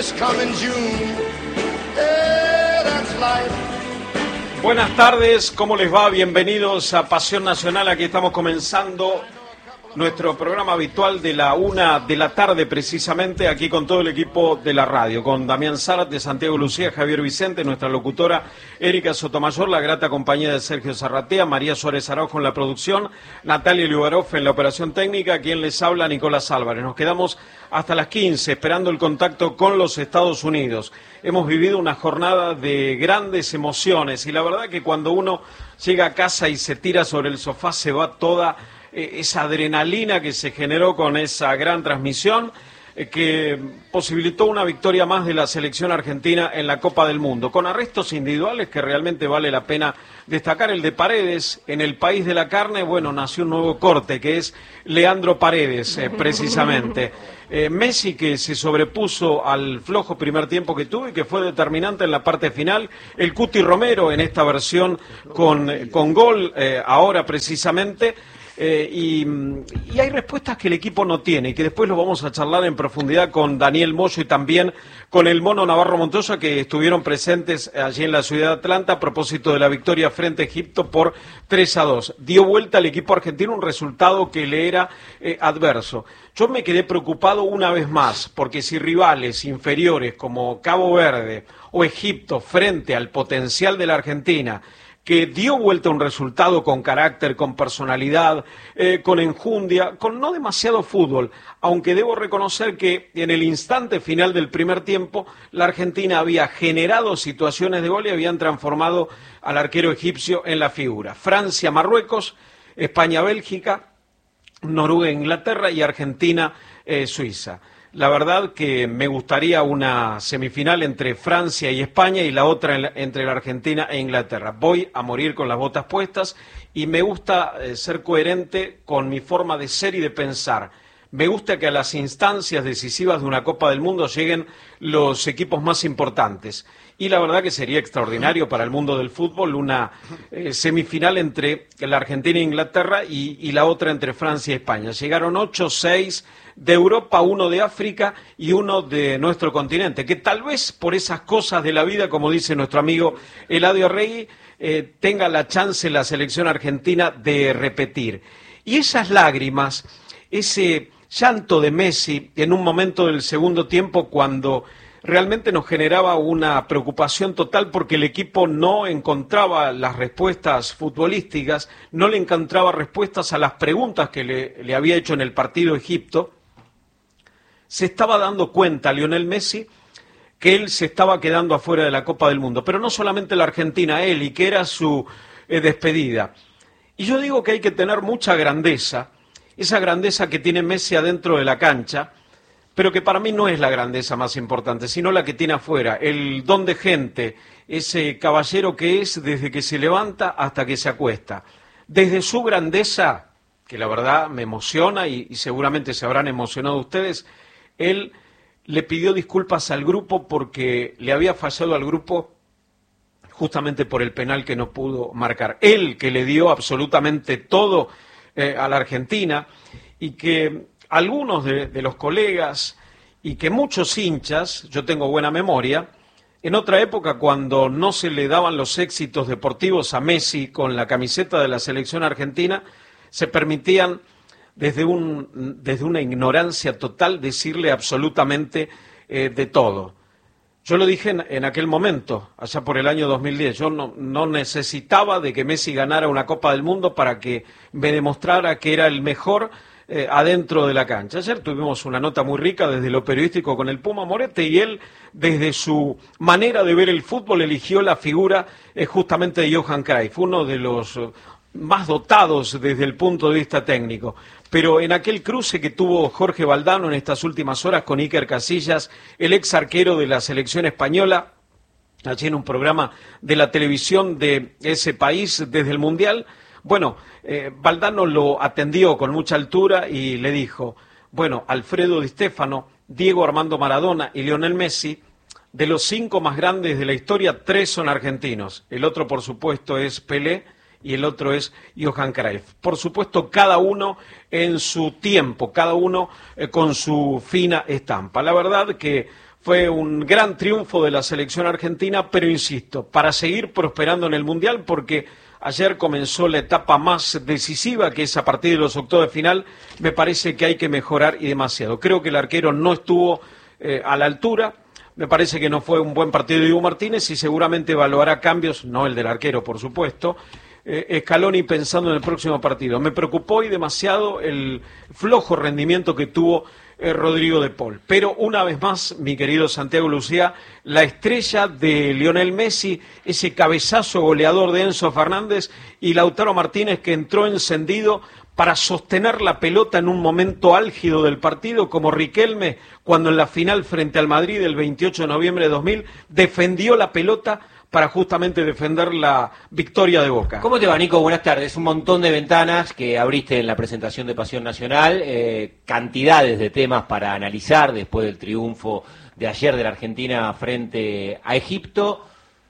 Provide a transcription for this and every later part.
this coming June. Yeah, that's life. Buenas tardes, ¿cómo les va? Bienvenidos a Pasión Nacional. Aquí estamos comenzando nuestro programa habitual de la 1 de la tarde, precisamente, aquí con todo el equipo de la radio, con Damián Zárate, Santiago Lucía, Javier Vicente, nuestra locutora Erika Sotomayor, la grata compañía de Sergio Zarratea, María Suárez Araujo en la producción, Natalia Liubarov en la operación técnica, quien les habla, Nicolás Álvarez. Nos quedamos hasta las 15 esperando el contacto con los Estados Unidos. Hemos vivido una jornada de grandes emociones y la verdad que cuando uno llega a casa y se tira sobre el sofá se va toda esa adrenalina que se generó con esa gran transmisión que posibilitó una victoria más de la selección argentina en la Copa del Mundo, con arrestos individuales que realmente vale la pena destacar. El de Paredes, en el país de la carne, bueno, nació un nuevo corte que es Leandro Paredes, precisamente. Messi, que se sobrepuso al flojo primer tiempo que tuvo y que fue determinante en la parte final. El Cuti Romero en esta versión con gol ahora precisamente. Y hay respuestas que el equipo no tiene y que después lo vamos a charlar en profundidad con Daniel Moyo y también con el Mono Navarro Montoya, que estuvieron presentes allí en la ciudad de Atlanta a propósito de la victoria frente a Egipto por 3-2. Dio vuelta al equipo argentino un resultado que le era adverso. Yo me quedé preocupado una vez más, porque si rivales inferiores como Cabo Verde o Egipto frente al potencial de la Argentina, que dio vuelta un resultado con carácter, con personalidad, con enjundia, con no demasiado fútbol, aunque debo reconocer que en el instante final del primer tiempo la Argentina había generado situaciones de gol y habían transformado al arquero egipcio en la figura. Francia, Marruecos, España, Bélgica, Noruega, Inglaterra y Argentina, Suiza. La verdad que me gustaría una semifinal entre Francia y España y la otra entre la Argentina e Inglaterra. Voy a morir con las botas puestas y me gusta ser coherente con mi forma de ser y de pensar. Me gusta que a las instancias decisivas de una Copa del Mundo lleguen los equipos más importantes. Y la verdad que sería extraordinario para el mundo del fútbol una semifinal entre la Argentina e Inglaterra y la otra entre Francia y España. Llegaron 8, 6 de Europa, 1 de África y 1 de nuestro continente, que tal vez por esas cosas de la vida, como dice nuestro amigo Eladio Rey, tenga la chance la selección argentina de repetir. Y esas lágrimas, ese llanto de Messi en un momento del segundo tiempo cuando realmente nos generaba una preocupación total porque el equipo no encontraba las respuestas futbolísticas, no le encontraba respuestas a las preguntas que le había hecho en el partido Egipto. Se estaba dando cuenta Lionel Messi que él se estaba quedando afuera de la Copa del Mundo, pero no solamente la Argentina, él, y que era su despedida. Y yo digo que hay que tener mucha grandeza, esa grandeza que tiene Messi adentro de la cancha, pero que para mí no es la grandeza más importante, sino la que tiene afuera, el don de gente, ese caballero que es desde que se levanta hasta que se acuesta. Desde su grandeza, que la verdad me emociona y seguramente se habrán emocionado ustedes, él le pidió disculpas al grupo porque le había fallado al grupo justamente por el penal que no pudo marcar. Él que le dio absolutamente todo a la Argentina y que algunos de los colegas y que muchos hinchas, yo tengo buena memoria, en otra época cuando no se le daban los éxitos deportivos a Messi con la camiseta de la selección argentina, se permitían desde una ignorancia total decirle absolutamente de todo. Yo lo dije en aquel momento, allá por el año 2010, yo no necesitaba de que Messi ganara una Copa del Mundo para que me demostrara que era el mejor adentro de la cancha. Ayer tuvimos una nota muy rica desde lo periodístico con el Puma Morete y él, desde su manera de ver el fútbol, eligió la figura justamente de Johan Cruyff, uno de los más dotados desde el punto de vista técnico. Pero en aquel cruce que tuvo Jorge Valdano en estas últimas horas con Iker Casillas, el ex arquero de la selección española, allí en un programa de la televisión de ese país desde el Mundial, bueno, Valdano lo atendió con mucha altura y le dijo, bueno, Alfredo Di Stéfano, Diego Armando Maradona y Lionel Messi, de los 5 más grandes de la historia, 3 son argentinos. El otro, por supuesto, es Pelé y el otro es Johan Cruyff. Por supuesto, cada uno en su tiempo, cada uno con su fina estampa. La verdad que Fue un gran triunfo de la selección argentina, pero insisto, para seguir prosperando en el Mundial, porque ayer comenzó la etapa más decisiva, que es a partir de los octavos de final. Me parece que hay que mejorar y demasiado. Creo que el arquero no estuvo a la altura. Me parece que no fue un buen partido de Diego Martínez y seguramente evaluará cambios, no el del arquero, por supuesto. Scaloni pensando en el próximo partido. Me preocupó y demasiado el flojo rendimiento que tuvo Rodrigo de Paul. Pero una vez más, mi querido Santiago Lucía, la estrella de Lionel Messi, ese cabezazo goleador de Enzo Fernández y Lautaro Martínez, que entró encendido para sostener la pelota en un momento álgido del partido, como Riquelme cuando en la final frente al Madrid el 28 de noviembre de 2000 defendió la pelota para justamente defender la victoria de Boca. ¿Cómo te va, Nico? Buenas tardes. Un montón de ventanas que abriste en la presentación de Pasión Nacional, cantidades de temas para analizar después del triunfo de ayer de la Argentina frente a Egipto.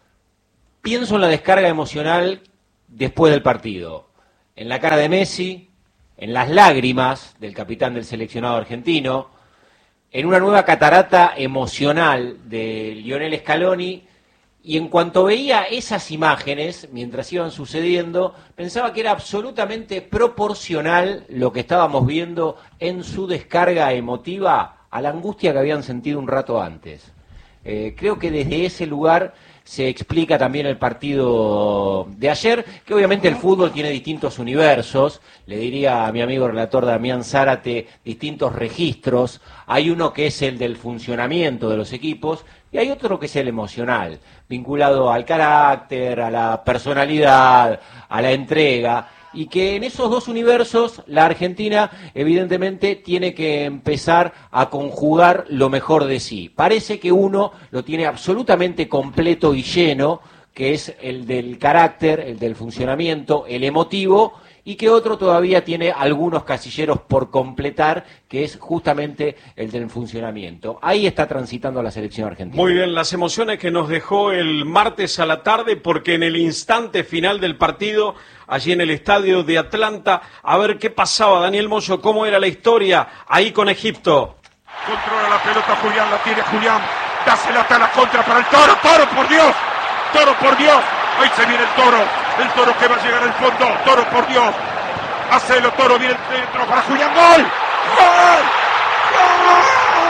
Pienso en la descarga emocional después del partido, en la cara de Messi, en las lágrimas del capitán del seleccionado argentino, en una nueva catarata emocional de Lionel Scaloni. Y en cuanto veía esas imágenes, mientras iban sucediendo, pensaba que era absolutamente proporcional lo que estábamos viendo en su descarga emotiva a la angustia que habían sentido un rato antes. Creo que desde ese lugar se explica también el partido de ayer, que obviamente el fútbol tiene distintos universos, le diría a mi amigo relator Damián Zárate, distintos registros. Hay uno que es el del funcionamiento de los equipos, y hay otro que es el emocional, vinculado al carácter, a la personalidad, a la entrega, y que en esos dos universos la Argentina evidentemente tiene que empezar a conjugar lo mejor de sí. Parece que uno lo tiene absolutamente completo y lleno, que es el del carácter, el del funcionamiento, el emotivo, y que otro todavía tiene algunos casilleros por completar, que es justamente el del funcionamiento. Ahí está transitando la selección argentina. Muy bien, las emociones que nos dejó el martes a la tarde, porque en el instante final del partido, allí en el estadio de Atlanta, a ver qué pasaba, Daniel Moyo, cómo era la historia ahí con Egipto. Controla la pelota Julián, la tiene Julián, dásela hasta la contra para el Toro, Toro por Dios, Toro por Dios, ahí se viene el Toro que va a llegar al fondo, Toro por Dios, hacelo Toro, viene el centro para Julián, ¡gol! ¡Gol! ¡Gol!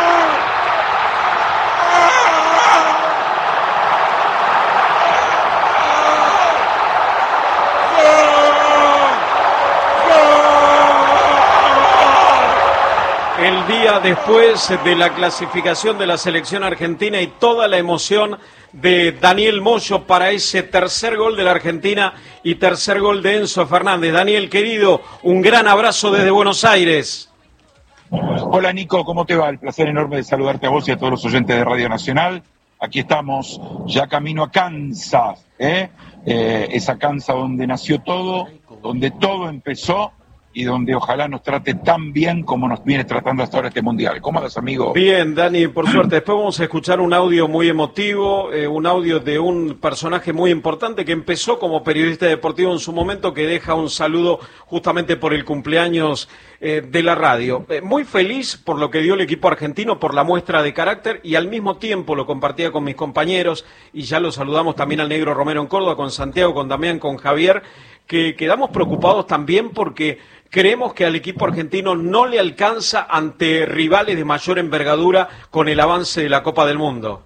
El día después de la clasificación de la selección argentina y toda la emoción de Daniel Moyo para ese tercer gol de la Argentina y tercer gol de Enzo Fernández. Daniel, querido, un gran abrazo desde Buenos Aires. Hola Nico, ¿cómo te va? El placer enorme de saludarte a vos y a todos los oyentes de Radio Nacional. Aquí estamos, ya camino a Kansas, esa Kansas donde nació todo, donde todo empezó y donde ojalá nos trate tan bien como nos viene tratando hasta ahora este Mundial. ¿Cómo andas, amigo? Bien, Dani, por suerte. Después vamos a escuchar un audio muy emotivo, un audio de un personaje muy importante que empezó como periodista deportivo en su momento, que deja un saludo justamente por el cumpleaños de la radio. Muy feliz por lo que dio el equipo argentino, por la muestra de carácter, y al mismo tiempo lo compartía con mis compañeros, y ya lo saludamos también al negro Romero en Córdoba, con Santiago, con Damián, con Javier, que quedamos preocupados también porque creemos que al equipo argentino no le alcanza ante rivales de mayor envergadura con el avance de la Copa del Mundo.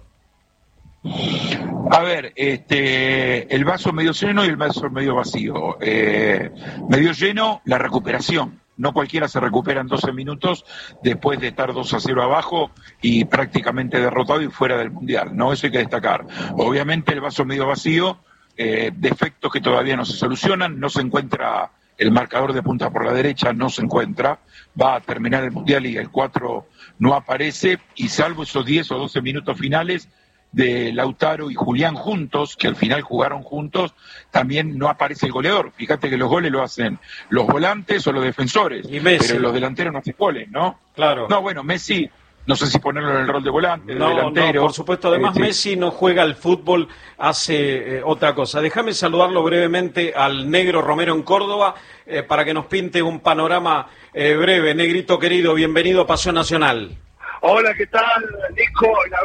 A ver, el vaso medio lleno y el vaso medio vacío. Medio lleno, la recuperación. No cualquiera se recupera en 12 minutos después de estar 2-0 abajo y prácticamente derrotado y fuera del Mundial, ¿no? Eso hay que destacar. Obviamente el vaso medio vacío, defectos que todavía no se solucionan, no se encuentra el marcador de punta por la derecha, no se encuentra, va a terminar el Mundial y el 4 no aparece, y salvo esos 10 o 12 minutos finales de Lautaro y Julián juntos, que al final jugaron juntos, también no aparece el goleador. Fíjate que los goles lo hacen los volantes o los defensores, y Messi, pero los delanteros no hacen goles, ¿no? Claro. No, bueno, Messi, no sé si ponerlo en el rol de volante, de delantero. No, por supuesto. Además, Messi no juega al fútbol, hace otra cosa. Déjame saludarlo brevemente al negro Romero en Córdoba, para que nos pinte un panorama breve. Negrito querido, bienvenido a Pasión Nacional. Hola, ¿qué tal, Nico? Un abrazo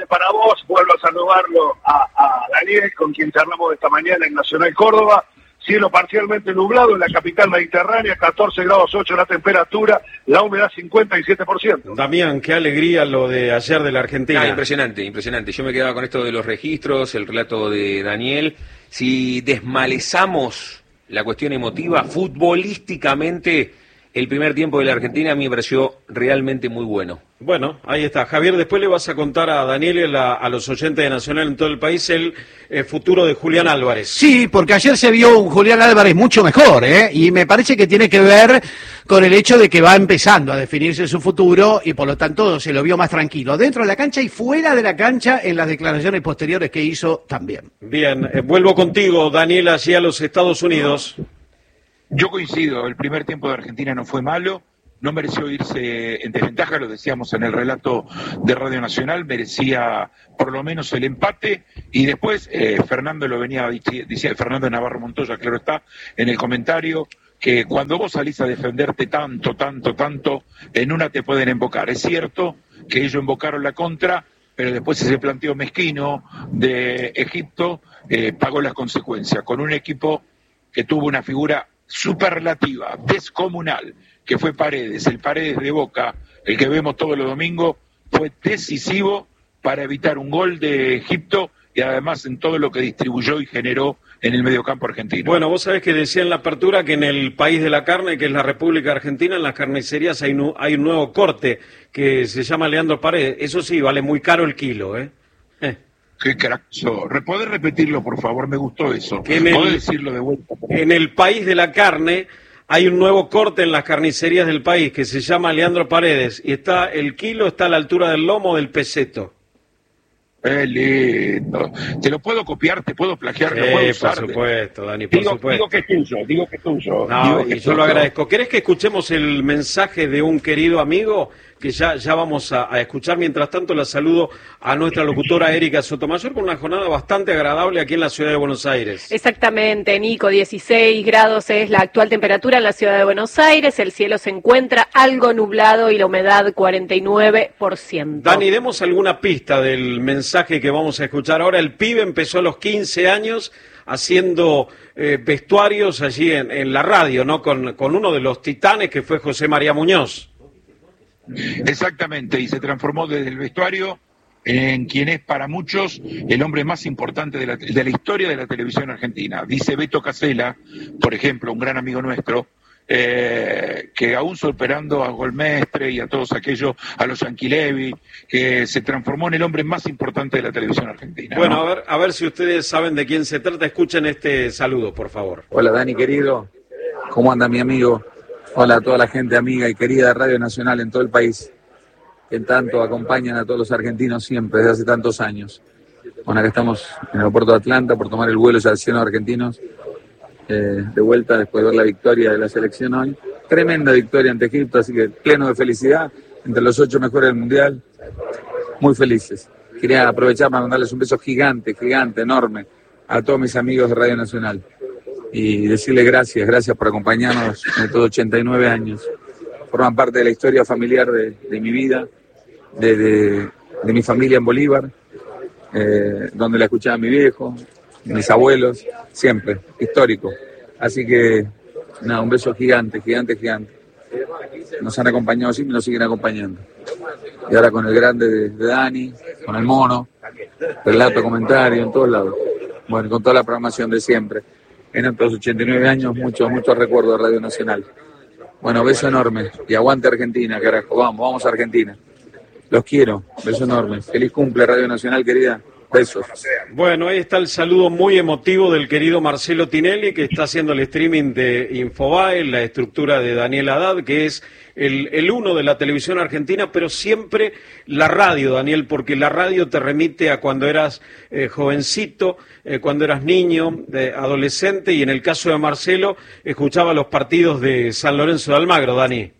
para vos. Vuelvo a saludarlo a Daniel, con quien charlamos esta mañana en Nacional Córdoba. Cielo parcialmente nublado en la capital mediterránea, 14 grados 8 la temperatura, la humedad 57%. Damián, qué alegría lo de ayer de la Argentina. Impresionante, impresionante. Yo me quedaba con esto de los registros, el relato de Daniel. Si desmalezamos la cuestión emotiva, futbolísticamente, el primer tiempo de la Argentina a mí me pareció realmente muy bueno. Bueno, ahí está. Javier, después le vas a contar a Daniel y a los oyentes de Nacional en todo el país el futuro de Julián Álvarez. Sí, porque ayer se vio un Julián Álvarez mucho mejor, y me parece que tiene que ver con el hecho de que va empezando a definirse su futuro y por lo tanto se lo vio más tranquilo, dentro de la cancha y fuera de la cancha en las declaraciones posteriores que hizo también. Bien, vuelvo contigo, Daniel, allí a los Estados Unidos. Yo coincido, el primer tiempo de Argentina no fue malo, no mereció irse en desventaja, lo decíamos en el relato de Radio Nacional, merecía por lo menos el empate, y después Fernando lo venía diciendo, Fernando Navarro Montoya, claro está, en el comentario, que cuando vos salís a defenderte tanto, en una te pueden embocar. Es cierto que ellos embocaron la contra, pero después ese planteo mezquino de Egipto pagó las consecuencias, con un equipo que tuvo una figura superlativa, descomunal, que fue Paredes, el Paredes de Boca, el que vemos todos los domingos, fue decisivo para evitar un gol de Egipto y además en todo lo que distribuyó y generó en el mediocampo argentino. Bueno, vos sabés que decía en la apertura que en el país de la carne, que es la República Argentina, en las carnicerías hay un nuevo corte que se llama Leandro Paredes. Eso sí, vale muy caro el kilo, Qué carajo. ¿Podés repetirlo, por favor? Me gustó eso. ¿Podés decirlo de vuelta? En el país de la carne hay un nuevo corte en las carnicerías del país que se llama Leandro Paredes y el kilo está a la altura del lomo del peseto. Lindo. Te lo puedo copiar, te puedo plagiar, lo puedo usar. Por supuesto, Dani, por supuesto. Digo que es tuyo. No, y yo lo agradezco. ¿Querés que escuchemos el mensaje de un querido amigo que ya vamos a escuchar? Mientras tanto, la saludo a nuestra locutora Erika Sotomayor con una jornada bastante agradable aquí en la ciudad de Buenos Aires. Exactamente, Nico, 16 grados es la actual temperatura en la ciudad de Buenos Aires, el cielo se encuentra algo nublado y la humedad 49%. Dani, demos alguna pista del mensaje que vamos a escuchar ahora. El pibe empezó a los 15 años haciendo vestuarios allí en la radio, ¿no? Con uno de los titanes que fue José María Muñoz. Exactamente, y se transformó desde el vestuario en quien es para muchos el hombre más importante de la historia de la televisión argentina. Dice Beto Casella, por ejemplo, un gran amigo nuestro, que aún superando a Golmestre y a todos aquellos, a los Yanquilevi, que se transformó en el hombre más importante de la televisión argentina. Bueno, ¿no? a ver si ustedes saben de quién se trata. Escuchen este saludo, por favor. Hola, Dani, querido. ¿Cómo anda mi amigo? Hola a toda la gente amiga y querida de Radio Nacional en todo el país, que tanto acompañan a todos los argentinos siempre, desde hace tantos años. Bueno, acá estamos en el aeropuerto de Atlanta por tomar el vuelo ya al cielo de argentinos, de vuelta después de ver la victoria de la selección hoy. Tremenda victoria ante Egipto, así que pleno de felicidad, entre los 8 mejores del Mundial, muy felices. Quería aprovechar para mandarles un beso gigante, enorme, a todos mis amigos de Radio Nacional. Y decirle gracias por acompañarnos en estos 89 años. Forman parte de la historia familiar de mi vida, de mi familia en Bolívar, donde la escuchaba mi viejo, mis abuelos, siempre, histórico. Así que, nada, un beso gigante. Nos han acompañado siempre y nos siguen acompañando. Y ahora con el grande de Dani, con el mono, relato, comentario, en todos lados. Bueno, con toda la programación de siempre. En estos 89 años, muchos recuerdos de Radio Nacional. Bueno, beso enorme. Y aguante Argentina, carajo. Vamos a Argentina. Los quiero. Beso enorme. Feliz cumple, Radio Nacional, querida. Besos. Bueno, ahí está el saludo muy emotivo del querido Marcelo Tinelli, que está haciendo el streaming de Infobae, la estructura de Daniel Haddad, que es el uno de la televisión argentina, pero siempre la radio, Daniel, porque la radio te remite a cuando eras jovencito, cuando eras niño, adolescente, y en el caso de Marcelo, escuchaba los partidos de San Lorenzo de Almagro, Dani.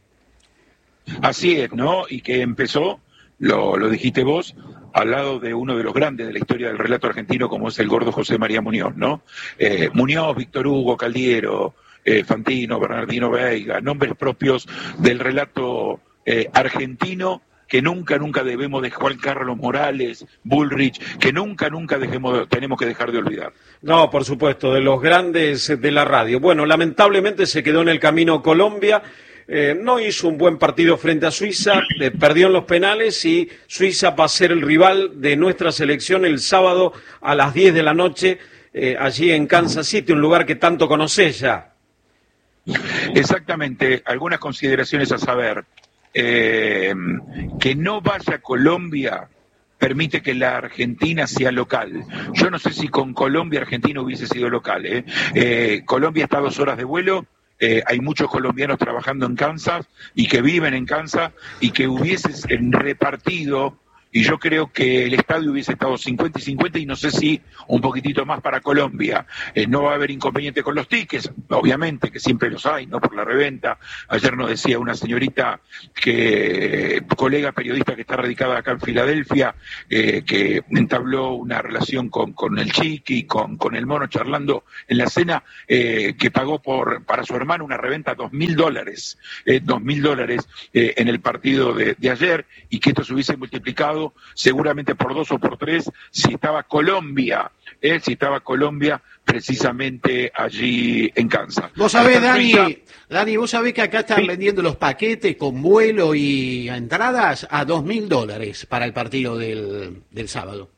Así es, ¿no? Y que empezó, lo dijiste vos, al lado de uno de los grandes de la historia del relato argentino, como es el gordo José María Muñoz, ¿no? Muñoz, Víctor Hugo, Caldiero, Fantino, Bernardino Veiga, nombres propios del relato argentino que nunca debemos de Juan Carlos Morales, Bullrich, que nunca tenemos que dejar de olvidar. No, por supuesto, de los grandes de la radio. Bueno, lamentablemente se quedó en el camino Colombia. No hizo un buen partido frente a Suiza, perdió en los penales y Suiza va a ser el rival de nuestra selección el sábado a las 10 de la noche, allí en Kansas City, un lugar que tanto conocés ya. Exactamente, algunas consideraciones a saber. Que no vaya a Colombia permite que la Argentina sea local. Yo no sé si con Colombia Argentina hubiese sido local. Colombia está a 2 horas de vuelo. Hay muchos colombianos trabajando en Kansas y que viven en Kansas y que hubiese repartido, y yo creo que el estadio hubiese estado 50 y 50 y no sé si un poquitito más para Colombia. No va a haber inconveniente con los tickets, obviamente, que siempre los hay, ¿no? Por la reventa. Ayer nos decía una señorita, colega periodista que está radicada acá en Filadelfia, que entabló una relación con el Chiqui, con el Mono, charlando en la cena, que pagó para su hermano una reventa $2.000, $2.000 en el partido de ayer, y que esto se hubiese multiplicado seguramente por 2 o por 3 si estaba Colombia precisamente allí en Kansas. Vos sabés, Dani, vos sabés que acá están vendiendo los paquetes con vuelo y entradas a $2.000 para el partido del sábado.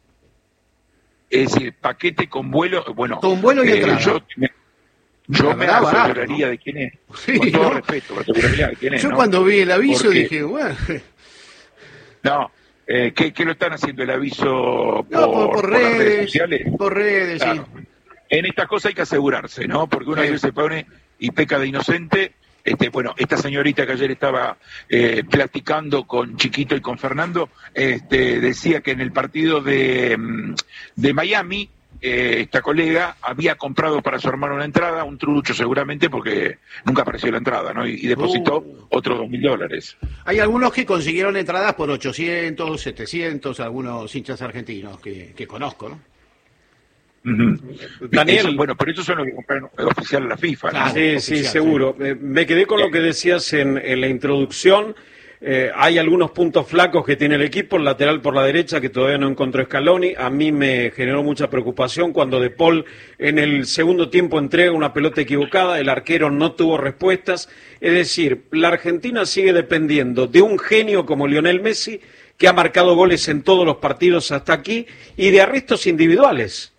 Es decir, paquete con vuelo, bueno, con vuelo y entrada. Yo me aseguraría, ¿no?, de quién es. Sí, con todo respeto, me aseguraría de quién es. Yo, ¿no?, cuando vi el aviso dije, bueno. No, ¿qué lo están haciendo el aviso por las redes sociales? Por redes, claro. Sí. En estas cosas hay que asegurarse, ¿no? Porque uno se pone y peca de inocente. Bueno, esta señorita que ayer estaba platicando con Chiquito y con Fernando, decía que en el partido de Miami, esta colega había comprado para su hermano una entrada, un trucho seguramente, porque nunca apareció la entrada, ¿no? Y depositó otros $2.000. Hay algunos que consiguieron entradas por 800, 700, algunos hinchas argentinos que conozco, ¿no? Daniel. Bueno, pero esos son los que compraron oficial a la FIFA, ¿no? Sí, seguro. Me quedé con lo que decías en la introducción. Hay algunos puntos flacos que tiene el equipo, el lateral por la derecha que todavía no encontró Scaloni. A mí me generó mucha preocupación cuando De Paul en el segundo tiempo entrega una pelota equivocada, el arquero no tuvo respuestas. Es decir, la Argentina sigue dependiendo de un genio como Lionel Messi, que ha marcado goles en todos los partidos hasta aquí, y de arrestos individuales.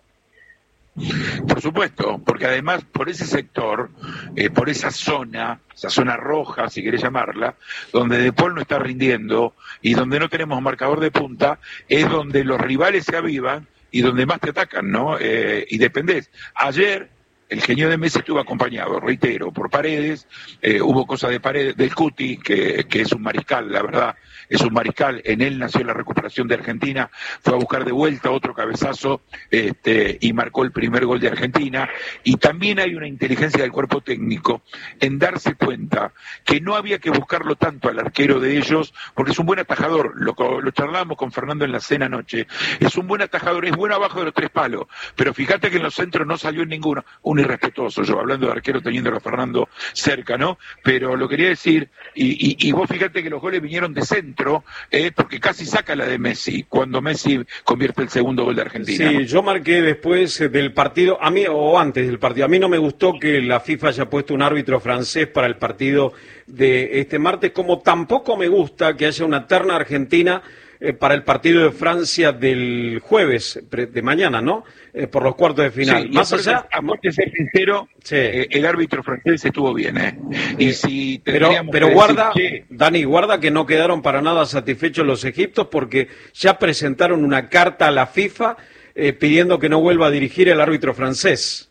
Por supuesto, porque además por ese sector, por esa zona roja, si querés llamarla, donde De Paul no está rindiendo y donde no tenemos marcador de punta, es donde los rivales se avivan y donde más te atacan, ¿no? Y dependés. Ayer el genio de Messi estuvo acompañado, reitero, por Paredes, hubo cosas de Paredes, del Cuti, que es un mariscal, la verdad, es un mariscal, en él nació la recuperación de Argentina, fue a buscar de vuelta otro cabezazo y marcó el primer gol de Argentina, y también hay una inteligencia del cuerpo técnico en darse cuenta que no había que buscarlo tanto al arquero de ellos, porque es un buen atajador, lo charlábamos con Fernando en la cena anoche, es un buen atajador, es bueno abajo de los 3 palos, pero fíjate que en los centros no salió ninguno, un irrespetuoso, yo hablando de arquero teniéndolo a Fernando cerca, ¿no? Pero lo quería decir, y vos fíjate que los goles vinieron de centro, porque casi saca la de Messi, cuando Messi convierte el segundo gol de Argentina. Sí, ¿no? yo marqué después del partido, o antes del partido, a mí no me gustó que la FIFA haya puesto un árbitro francés para el partido de este martes, como tampoco me gusta que haya una terna argentina para el partido de Francia del jueves, de mañana, ¿no? Por los cuartos de final. Sí, más allá, aparte, ser sincero, sí, el árbitro francés estuvo bien, Y si pero guarda, Dani, guarda que no quedaron para nada satisfechos los egipcios porque ya presentaron una carta a la FIFA pidiendo que no vuelva a dirigir el árbitro francés.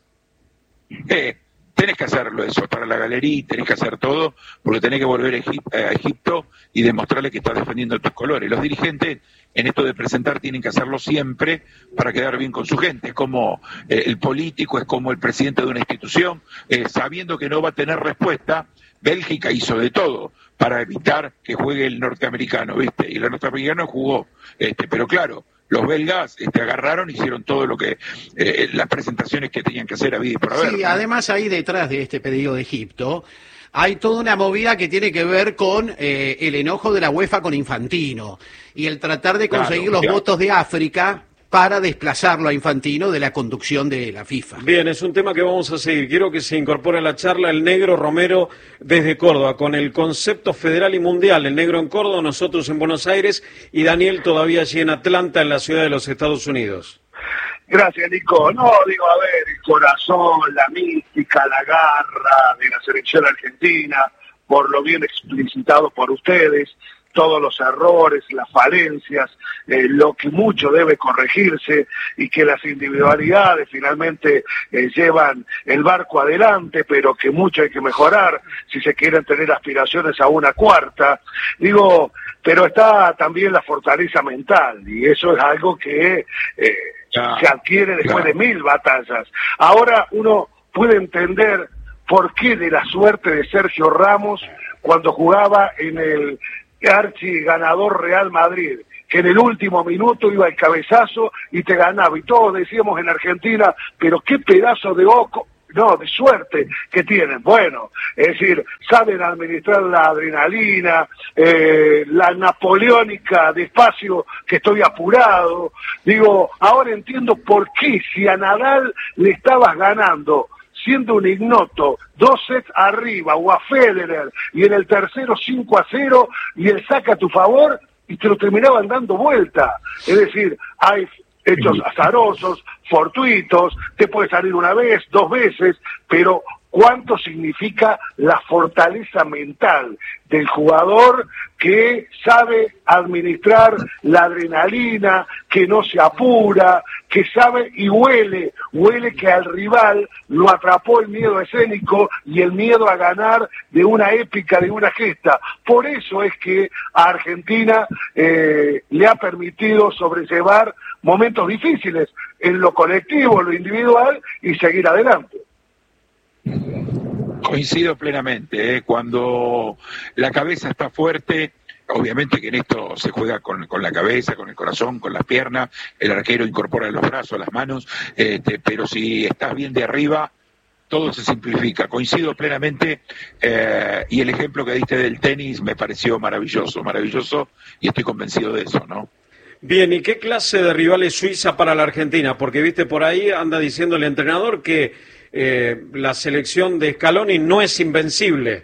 Tenés que hacerlo eso, para la galería tenés que hacer todo, porque tenés que volver a Egipto y demostrarle que estás defendiendo tus colores. Los dirigentes en esto de presentar tienen que hacerlo siempre para quedar bien con su gente. Es como el político, es como el presidente de una institución, sabiendo que no va a tener respuesta. Bélgica hizo de todo para evitar que juegue el norteamericano, ¿viste? Y el norteamericano jugó, pero claro, los belgas agarraron, hicieron todo lo que, las presentaciones que tenían que hacer a vida y por haber. Sí, ¿no? Además ahí detrás de este pedido de Egipto hay toda una movida que tiene que ver con el enojo de la UEFA con Infantino y el tratar de conseguir los votos de África para desplazarlo a Infantino de la conducción de la FIFA. Bien, es un tema que vamos a seguir. Quiero que se incorpore a la charla el Negro Romero desde Córdoba, con el concepto federal y mundial. El Negro en Córdoba, nosotros en Buenos Aires, y Daniel todavía allí en Atlanta, en la ciudad de los Estados Unidos. Gracias, Nico. No, digo, a ver, el corazón, la mística, la garra de la selección argentina, por lo bien explicitado por ustedes, todos los errores, las falencias, lo que mucho debe corregirse y que las individualidades finalmente llevan el barco adelante, pero que mucho hay que mejorar si se quieren tener aspiraciones a una cuarta. Digo, pero está también la fortaleza mental y eso es algo que se adquiere después de 1000 batallas. Ahora uno puede entender por qué de la suerte de Sergio Ramos cuando jugaba en el archi ganador Real Madrid, que en el último minuto iba el cabezazo y te ganaba, y todos decíamos en Argentina, pero qué pedazo de de suerte que tienen. Bueno, es decir, saben administrar la adrenalina, la napoleónica, despacio que estoy apurado. Digo, ahora entiendo por qué si a Nadal le estabas ganando siendo un ignoto, 2 sets arriba, o a Federer, y en el tercero 5-0, y él saca a tu favor, y te lo terminaban dando vuelta. Es decir, hay hechos azarosos, fortuitos, te puede salir una vez, 2 veces, pero ¿cuánto significa la fortaleza mental del jugador que sabe administrar la adrenalina, que no se apura, que sabe y huele que al rival lo atrapó el miedo escénico y el miedo a ganar de una épica, de una gesta? Por eso es que a Argentina le ha permitido sobrellevar momentos difíciles en lo colectivo, en lo individual y seguir adelante. Coincido plenamente, cuando la cabeza está fuerte, obviamente que en esto se juega con la cabeza, con el corazón, con las piernas, el arquero incorpora los brazos, las manos, pero si estás bien de arriba, todo se simplifica. Coincido plenamente, y el ejemplo que diste del tenis me pareció maravilloso, y estoy convencido de eso, ¿no? Bien, ¿y qué clase de rival es Suiza para la Argentina? Porque viste por ahí, anda diciendo el entrenador que la selección de Scaloni no es invencible.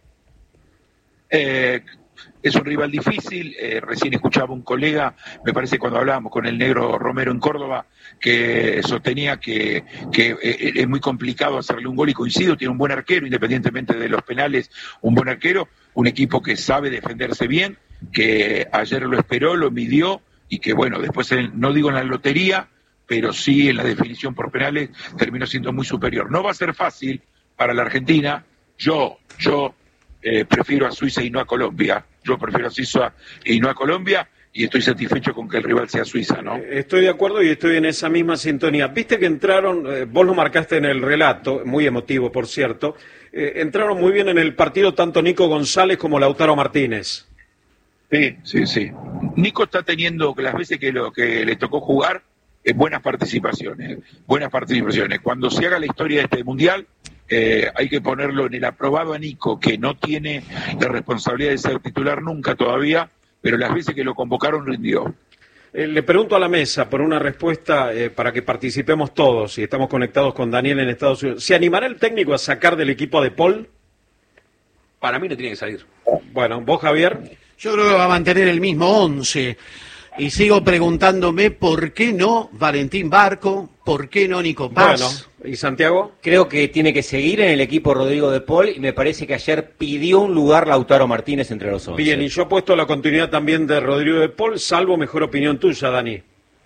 Es un rival difícil, recién escuchaba un colega, me parece cuando hablábamos con el Negro Romero en Córdoba, que sostenía que es muy complicado hacerle un gol, y coincido, tiene un buen arquero, independientemente de los penales, un buen arquero, un equipo que sabe defenderse bien, que ayer lo esperó, lo midió, y que bueno, después no digo en la lotería, pero sí en la definición por penales terminó siendo muy superior. No va a ser fácil para la Argentina. Yo prefiero a Suiza y no a Colombia. Yo prefiero a Suiza y no a Colombia, y estoy satisfecho con que el rival sea Suiza, ¿no? Estoy de acuerdo y estoy en esa misma sintonía. Viste que entraron, vos lo marcaste en el relato, muy emotivo por cierto, entraron muy bien en el partido tanto Nico González como Lautaro Martínez. Sí. Nico está teniendo, las veces que le tocó jugar, buenas participaciones. Cuando se haga la historia de este Mundial, hay que ponerlo en el aprobado a Nico, que no tiene la responsabilidad de ser titular nunca todavía, pero las veces que lo convocaron rindió. Le pregunto a la mesa por una respuesta para que participemos todos, y estamos conectados con Daniel en Estados Unidos. ¿Se animará el técnico a sacar del equipo a De Paul? Para mí no tiene que salir. Bueno, ¿vos, Javier? Yo creo que va a mantener el mismo 11. Y sigo preguntándome por qué no Valentín Barco, por qué no Nico Paz. Bueno, ¿y Santiago? Creo que tiene que seguir en el equipo Rodrigo De Paul, y me parece que ayer pidió un lugar Lautaro Martínez entre los 11. Bien, y yo apuesto a la continuidad también de Rodrigo De Paul, salvo mejor opinión tuya, Dani.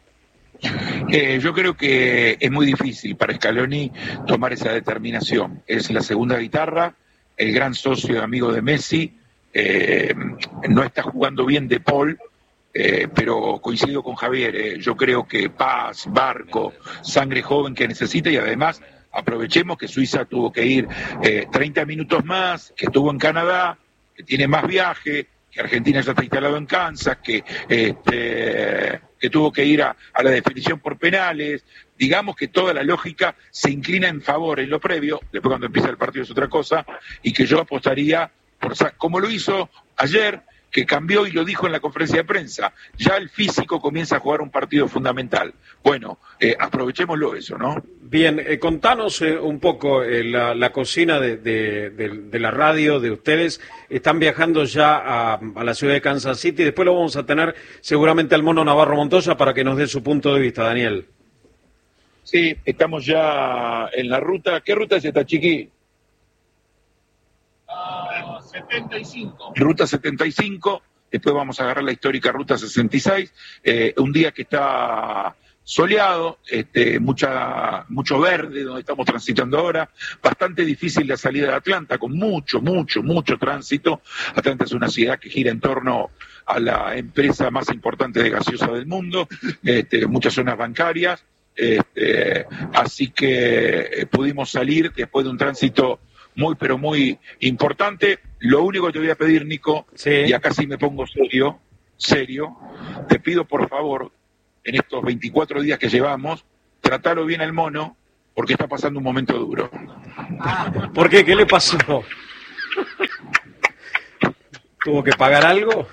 Yo creo que es muy difícil para Scaloni tomar esa determinación. Es la segunda guitarra, el gran socio y amigo de Messi, no está jugando bien De Paul, pero coincido con Javier, yo creo que Paz, Barco, sangre joven que necesita, y además aprovechemos que Suiza tuvo que ir 30 minutos más, que estuvo en Canadá, que tiene más viaje, que Argentina ya está instalado en Kansas, que tuvo que ir a la definición por penales. Digamos que toda la lógica se inclina en favor en lo previo, después cuando empieza el partido es otra cosa, y que yo apostaría por, como lo hizo ayer, que cambió y lo dijo en la conferencia de prensa, ya el físico comienza a jugar un partido fundamental. Bueno, aprovechémoslo eso, ¿no? Bien, contanos un poco la cocina de la radio de ustedes. Están viajando ya a la ciudad de Kansas City, después lo vamos a tener seguramente al Mono Navarro Montoya para que nos dé su punto de vista, Daniel. Sí, estamos ya en la ruta. ¿Qué ruta es esta, Chiqui? 75. Ruta 75, después vamos a agarrar la histórica Ruta 66, un día que está soleado, mucho verde donde estamos transitando ahora, bastante difícil la salida de Atlanta, con mucho tránsito. Atlanta es una ciudad que gira en torno a la empresa más importante de gaseosa del mundo, muchas zonas bancarias, así que pudimos salir después de un tránsito pero muy importante. Lo único que te voy a pedir, Nico, y acá sí me pongo serio, te pido por favor, en estos 24 días que llevamos, tratalo bien al mono, porque está pasando un momento duro. ¿Por qué? ¿Qué le pasó? ¿Tuvo que pagar algo?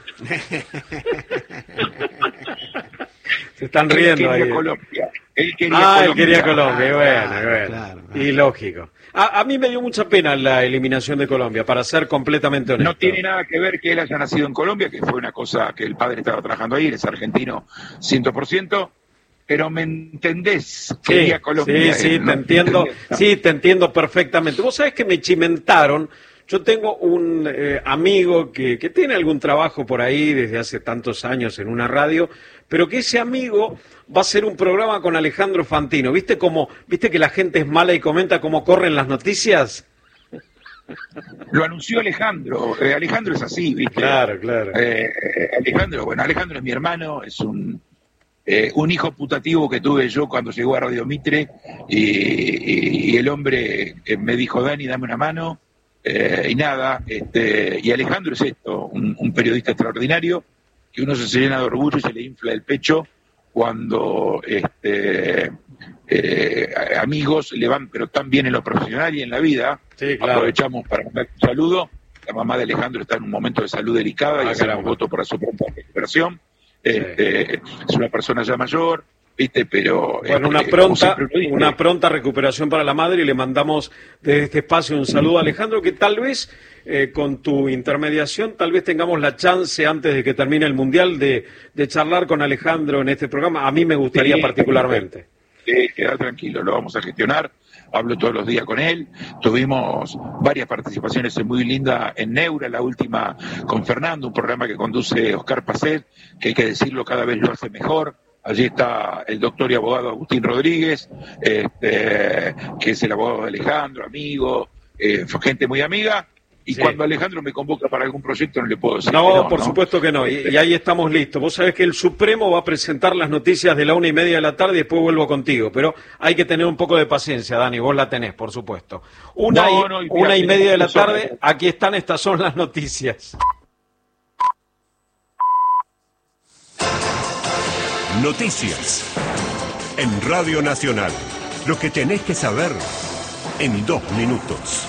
Se están riendo ahí. Él quería Colombia. Bueno. Claro. Y lógico. A mí me dio mucha pena la eliminación de Colombia, para ser completamente honesto. No tiene nada que ver que él haya nacido en Colombia, que fue una cosa que el padre estaba trabajando ahí, él es argentino 100%, pero ¿me entendés? Quería Colombia. Sí, te entiendo. Sí, te entiendo perfectamente. Vos sabés que me chimentaron. Yo tengo un amigo que tiene algún trabajo por ahí desde hace tantos años en una radio, pero que ese amigo va a hacer un programa con Alejandro Fantino. ¿Viste que la gente es mala y comenta cómo corren las noticias? Lo anunció Alejandro. Alejandro es así, ¿viste? Claro. Alejandro es mi hermano, es un hijo putativo que tuve yo cuando llegó a Radio Mitre, y el hombre me dijo, Dani, dame una mano. Y nada, y Alejandro es un periodista extraordinario, que uno se llena de orgullo y se le infla el pecho cuando amigos le van, pero tan bien en lo profesional y en la vida. Sí, claro. Aprovechamos para mandar un saludo. La mamá de Alejandro está en un momento de salud delicada y hacemos voto para su pronta recuperación. Es una persona ya mayor, ¿viste? Pero bueno, una pronta recuperación para la madre, y le mandamos desde este espacio un saludo a Alejandro, que tal vez con tu intermediación tal vez tengamos la chance antes de que termine el Mundial de charlar con Alejandro en este programa. A mí me gustaría particularmente. Sí, queda tranquilo, lo vamos a gestionar. Hablo todos los días con él. Tuvimos varias participaciones muy lindas en Neura, la última con Fernando, un programa que conduce Oscar Pacet, que hay que decirlo, cada vez lo hace mejor. Allí está el doctor y abogado Agustín Rodríguez, que es el abogado de Alejandro, amigo, gente muy amiga. Y cuando Alejandro me convoca para algún proyecto no le puedo decir no, por supuesto que no, y ahí estamos listos. Vos sabés que el Supremo va a presentar las noticias de la 1:30 de la tarde y después vuelvo contigo, pero hay que tener un poco de paciencia, Dani, vos la tenés, por supuesto. 1:30 de la tarde, aquí están, estas son las noticias. Noticias en Radio Nacional. Lo que tenés que saber en 2 minutos.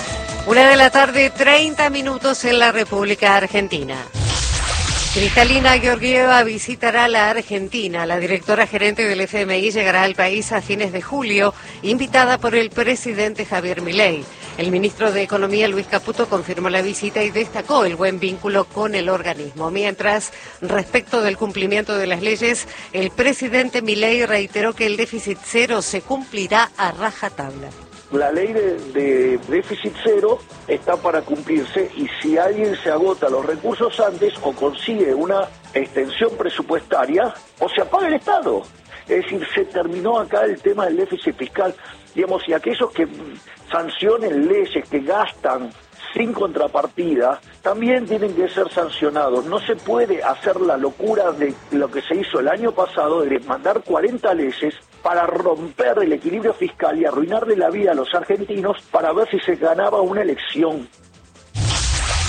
1:30 p.m. en la República Argentina. Cristalina Georgieva visitará la Argentina. La directora gerente del FMI llegará al país a fines de julio, invitada por el presidente Javier Milei. El ministro de Economía, Luis Caputo, confirmó la visita y destacó el buen vínculo con el organismo. Mientras, respecto del cumplimiento de las leyes, el presidente Milei reiteró que el déficit cero se cumplirá a rajatabla. La ley de déficit cero está para cumplirse, y si alguien se agota los recursos antes o consigue una extensión presupuestaria, o se apaga el Estado. Es decir, se terminó acá el tema del déficit fiscal. Digamos, y aquellos que sancionen leyes, que gastan sin contrapartida, también tienen que ser sancionados. No se puede hacer la locura de lo que se hizo el año pasado, de mandar 40 leyes para romper el equilibrio fiscal y arruinarle la vida a los argentinos para ver si se ganaba una elección.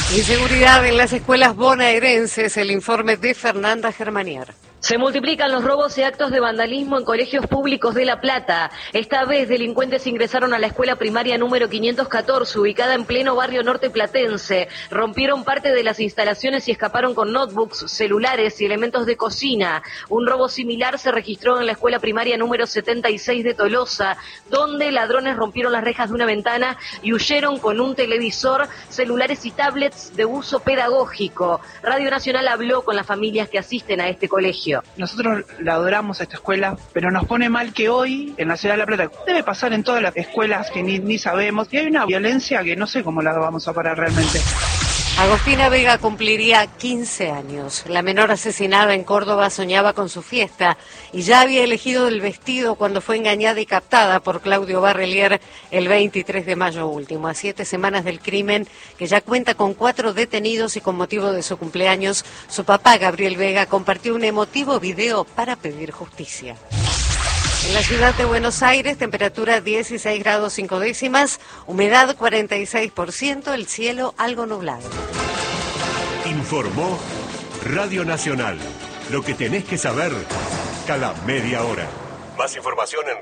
Inseguridad en las escuelas bonaerenses, el informe de Fernanda Germanier. Se multiplican los robos y actos de vandalismo en colegios públicos de La Plata. Esta vez delincuentes ingresaron a la escuela primaria número 514, ubicada en pleno barrio norte platense. Rompieron parte de las instalaciones y escaparon con notebooks, celulares y elementos de cocina. Un robo similar se registró en la escuela primaria número 76 de Tolosa, donde ladrones rompieron las rejas de una ventana y huyeron con un televisor, celulares y tablets de uso pedagógico. Radio Nacional habló con las familias que asisten a este colegio. Nosotros la adoramos a esta escuela, pero nos pone mal que hoy, en la ciudad de La Plata, debe pasar en todas las escuelas que ni sabemos, y hay una violencia que no sé cómo la vamos a parar realmente. Agostina Vega cumpliría 15 años. La menor asesinada en Córdoba soñaba con su fiesta y ya había elegido el vestido cuando fue engañada y captada por Claudio Barrelier el 23 de mayo último. A 7 semanas del crimen, que ya cuenta con 4 detenidos y con motivo de su cumpleaños, su papá, Gabriel Vega, compartió un emotivo video para pedir justicia. En la ciudad de Buenos Aires, temperatura 16 grados 5 décimas, humedad 46%, el cielo algo nublado. Informó Radio Nacional. Lo que tenés que saber cada media hora. Más información en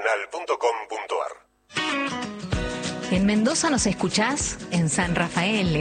radionacional.com.ar. En Mendoza nos escuchás, en San Rafael,